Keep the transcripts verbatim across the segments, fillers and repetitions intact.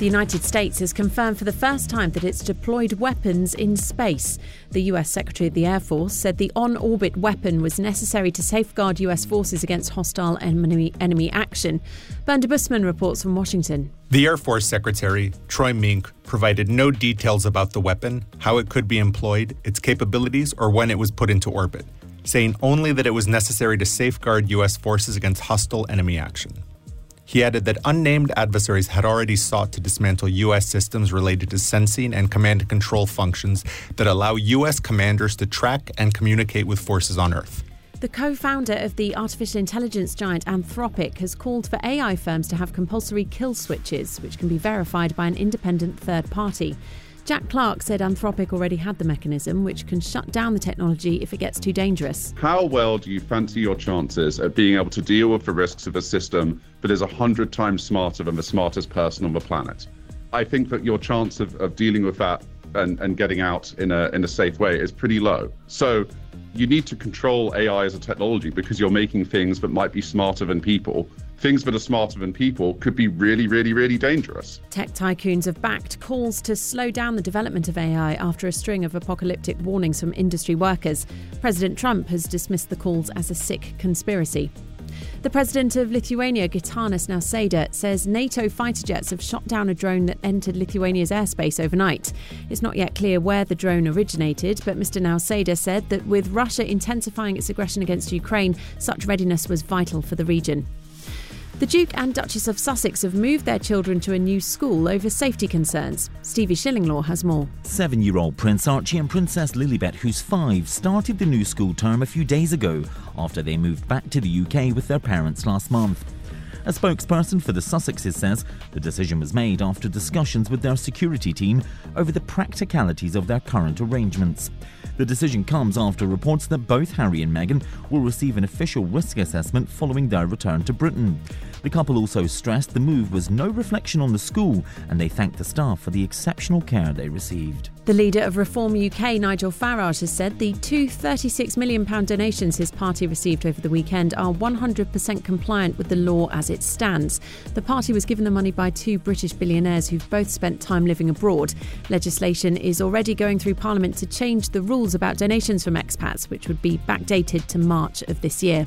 The United States has confirmed for the first time that it's deployed weapons in space. The U S Secretary of the Air Force said the on-orbit weapon was necessary to safeguard U S forces against hostile enemy, enemy action. Bernd Busman reports from Washington. The Air Force Secretary, Troy Mink, provided no details about the weapon, how it could be employed, its capabilities, or when it was put into orbit, saying only that it was necessary to safeguard U S forces against hostile enemy action. He added that unnamed adversaries had already sought to dismantle U S systems related to sensing and command and control functions that allow U S commanders to track and communicate with forces on Earth. The co-founder of the artificial intelligence giant Anthropic has called for A I firms to have compulsory kill switches, which can be verified by an independent third party. Jack Clark said Anthropic already had the mechanism, which can shut down the technology if it gets too dangerous. How well do you fancy your chances at being able to deal with the risks of a system that is a hundred times smarter than the smartest person on the planet? I think that your chance of, of dealing with that and, and getting out in a in a safe way is pretty low. So you need to control A I as a technology because you're making things that might be smarter than people. Things that are smarter than people could be really, really, really dangerous. Tech tycoons have backed calls to slow down the development of A I after a string of apocalyptic warnings from industry workers. President Trump has dismissed the calls as a sick conspiracy. The president of Lithuania, Gitanas Nausėda, says NATO fighter jets have shot down a drone that entered Lithuania's airspace overnight. It's not yet clear where the drone originated, but Mister Nausėda said that with Russia intensifying its aggression against Ukraine, such readiness was vital for the region. The Duke and Duchess of Sussex have moved their children to a new school over safety concerns. Stevie Shillinglaw has more. Seven-year-old Prince Archie and Princess Lilibet, who's five, started the new school term a few days ago after they moved back to the U K with their parents last month. A spokesperson for the Sussexes says the decision was made after discussions with their security team over the practicalities of their current arrangements. The decision comes after reports that both Harry and Meghan will receive an official risk assessment following their return to Britain. The couple also stressed the move was no reflection on the school, and they thanked the staff for the exceptional care they received. The leader of Reform U K, Nigel Farage, has said the two thirty-six million pounds donations his party received over the weekend are one hundred percent compliant with the law as it stands. The party was given the money by two British billionaires who've both spent time living abroad. Legislation is already going through Parliament to change the rules about donations from expats, which would be backdated to March of this year.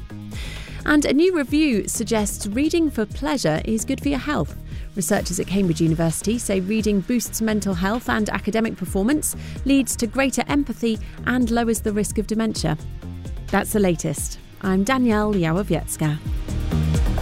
And a new review suggests reading for pleasure is good for your health. Researchers at Cambridge University say reading boosts mental health and academic performance, leads to greater empathy and lowers the risk of dementia. That's the latest. I'm Danielle Yawowiecka.